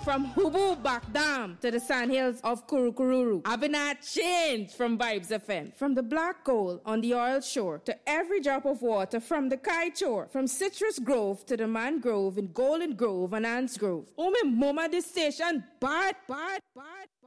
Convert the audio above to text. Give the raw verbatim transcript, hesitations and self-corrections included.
From Hubu Bakdam to the sandhills of Kurukururu, Abinat changed from Vibes F M. From the black coal on the oil shore to every drop of water from the kite shore. From Citrus Grove to the mangrove in Golden Grove and Ants Grove. Oh, me mama, this station bad, bad, bad.